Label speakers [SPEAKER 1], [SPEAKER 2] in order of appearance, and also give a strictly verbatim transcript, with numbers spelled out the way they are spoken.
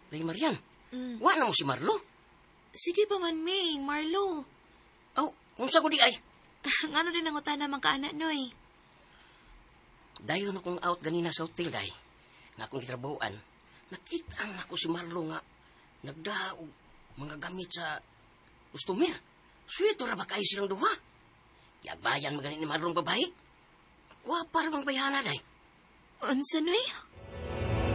[SPEAKER 1] Day Marian,
[SPEAKER 2] Mm.
[SPEAKER 1] wa na mo si Marlo.
[SPEAKER 2] Sige pa man, Ming, Marlo.
[SPEAKER 1] Aw, kung sa di ay.
[SPEAKER 2] Ngano din ang utana man ka anak, Noy?
[SPEAKER 1] Dayon akong out ganina sa hotel, day. Nga akong gitrabahoan. Nakita ang ako si Marlo nga nagdaog mga gamit sa customer. Sweeto ra ba kayo silang duha? Yagbayan maganin ni Marlong babae. Wapa ra bang bayana, day.
[SPEAKER 2] Unsa, Noy?